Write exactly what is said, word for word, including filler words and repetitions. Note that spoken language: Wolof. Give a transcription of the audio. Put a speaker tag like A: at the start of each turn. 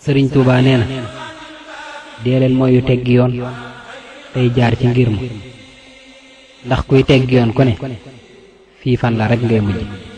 A: sëriñ Tuubaa nee na dee leen mooy yu teggi yoon tey jaar ci ngir ma ndax kuy teggi yoon ku ne fii fan la rek ngay mujj